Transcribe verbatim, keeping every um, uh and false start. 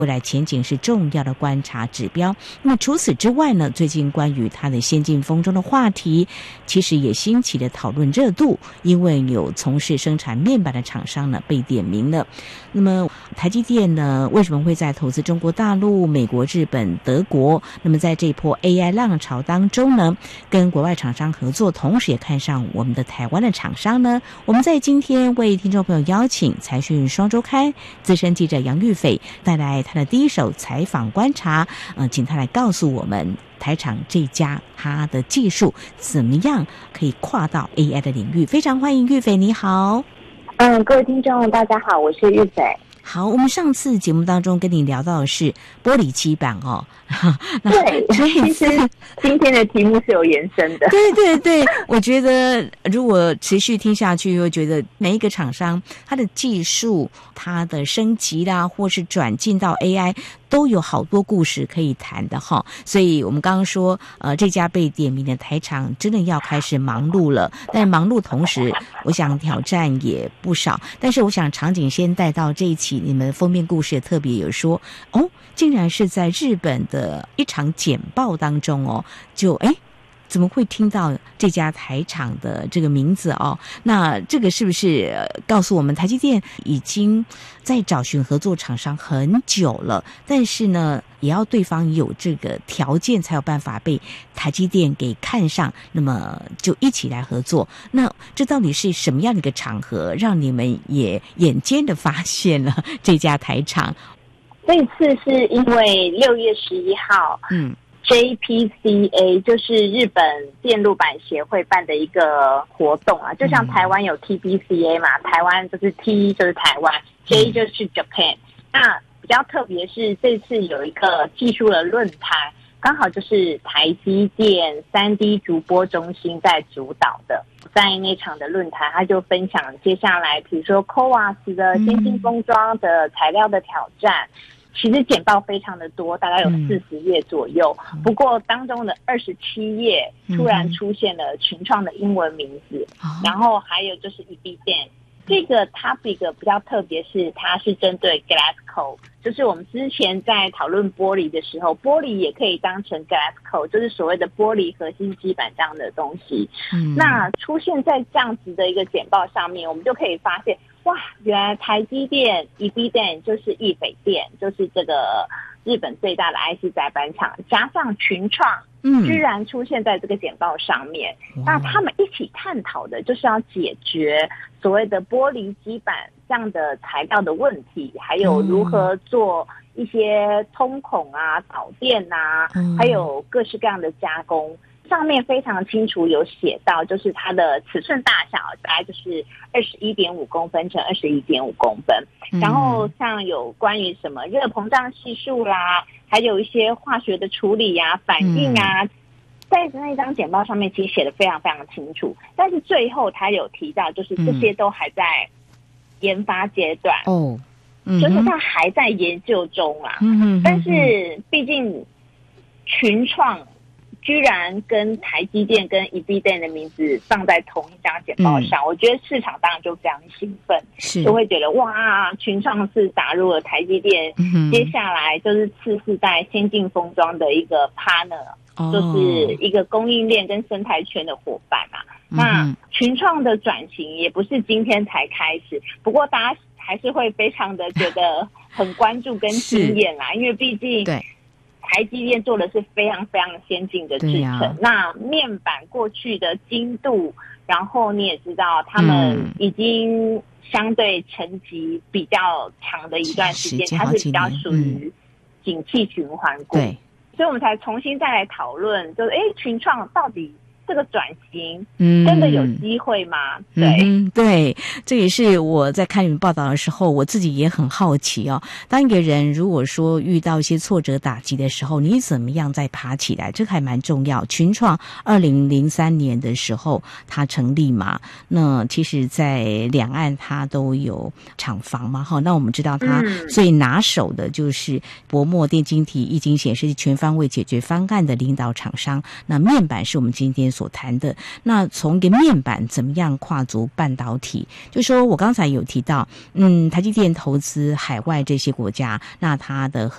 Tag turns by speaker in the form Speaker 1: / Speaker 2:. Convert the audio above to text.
Speaker 1: 未来前景是重要的观察指标。那么除此之外呢，最近关于它的先进封装的话题其实也兴起了讨论热度，因为有从事生产面板的厂商呢被点名了。那么台积电呢为什么会在投资中国大陆、美国、日本、德国？那么在这一波 A I 浪潮当中呢，跟国外厂商合作，同时也看上我们的台湾的厂商呢？我们在今天为听众朋友邀请财讯双周刊资深记者杨玉斐带来他的第一手采访观察，呃，请他来告诉我们台厂这家他的技术怎么样可以跨到 A I 的领域。非常欢迎玉斐，你好。
Speaker 2: 嗯，各位听众大家好，我是玉斐。
Speaker 1: 好，我们上次节目当中跟你聊到的是玻璃基板哦，
Speaker 2: 对，其实今天的题目是有延伸的。
Speaker 1: 对对对，我觉得如果持续听下去，会觉得每一个厂商它的技术、它的升级啦，或是转进到 A I， 都有好多故事可以谈的哈。所以我们刚刚说，呃，这家被点名的台厂真的要开始忙碌了，但忙碌同时，我想挑战也不少。但是我想场景先带到这一期，你们封面故事也特别有说，哦，竟然是在日本的一场简报当中哦，就哎。怎么会听到这家台厂的这个名字哦？那这个是不是告诉我们台积电已经在找寻合作厂商很久了？但是呢，也要对方有这个条件才有办法被台积电给看上，那么就一起来合作。那这到底是什么样的一个场合，让你们也眼尖的发现了这家台厂？
Speaker 2: 这次是因为六月十一号，嗯。J P C A 就是日本电路板协会办的一个活动啊，就像台湾有 T B C A 嘛，台湾就是 T 就是台湾 ，J 就是 Japan。那比较特别是这次有一个技术的论坛，刚好就是台积电 三 D 逐播中心在主导的。在那场的论坛，他就分享接下来，比如说 C O A S 的先进封装的材料的挑战。其实简报非常的多，大概有四十页左右、嗯、不过当中的二十七页突然出现了群创的英文名字、嗯、然后还有就是 E B D E N。 这个 topic 比较特别，是它是针对 Glasgow， 就是我们之前在讨论玻璃的时候，玻璃也可以当成 Glasgow， 就是所谓的玻璃核心基板这样的东西、嗯、那出现在这样子的一个简报上面，我们就可以发现，哇，原来台积电 E B D E N 就是易北电，就是这个日本最大的 I C 载板厂，加上群创，嗯，居然出现在这个简报上面。那他们一起探讨的就是要解决所谓的玻璃基板这样的材料的问题，还有如何做一些通孔啊、导电啊，还有各式各样的加工。上面非常清楚有写到，就是它的尺寸大小大概就是二十一点五公分乘二十一点五公分、嗯、然后像有关于什么热膨胀系数啦，还有一些化学的处理啊、反应啊、嗯、在那张简报上面其实写得非常非常清楚，但是最后他有提到，就是这些都还在研发阶段哦、嗯，就是他还在研究中啊，嗯，但是毕竟群创居然跟台积电跟 E B D E N 的名字放在同一张简报上、嗯、我觉得市场当然就非常兴奋，是就会觉得哇，群创是打入了台积电、嗯、接下来就是次世代先进封装的一个 partner、哦、就是一个供应链跟生态圈的伙伴啊、嗯、那群创的转型也不是今天才开始，不过大家还是会非常的觉得很关注跟惊艳啦，因为毕竟对台积电做的是非常非常先进的制程、啊、那面板过去的精度，然后你也知道他们已经相对沉寂比较长的一段时间，它是比较属于景气循环股、嗯、所以我们才重新再来讨论，就是哎，群创到底这个转型真的有机会吗？嗯、对、
Speaker 1: 嗯、对，这也是我在看你们报道的时候，我自己也很好奇哦。当一个人如果说遇到一些挫折打击的时候，你怎么样再爬起来？这个还蛮重要。群创二零零三年的时候它成立嘛，那其实在两岸它都有厂房嘛，哈。那我们知道它最拿手的就是薄膜电晶体液晶显示器全方位解决方案的领导厂商。那面板是我们今天所所谈的，那从一个面板怎么样跨足半导体，就说我刚才有提到，嗯，台积电投资海外这些国家，那它的